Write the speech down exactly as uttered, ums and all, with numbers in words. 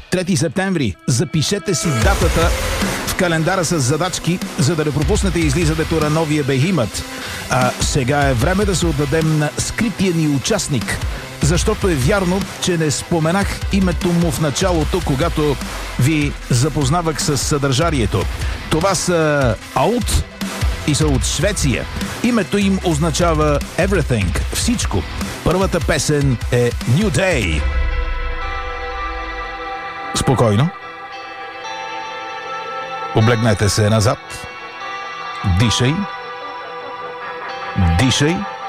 трети септември. Запишете си датата в календара с задачки, за да не пропуснете излизането на новия Бехимът. А сега е време да се отдадем на скрития ни участник, защото е вярно, че не споменах името му в началото, когато ви запознавах с съдържанието. Това са Аут и са от Швеция. Името им означава Everything, всичко. Първата песен е New Day. Спокойно. Облегнете се назад. Дишай. Дишай.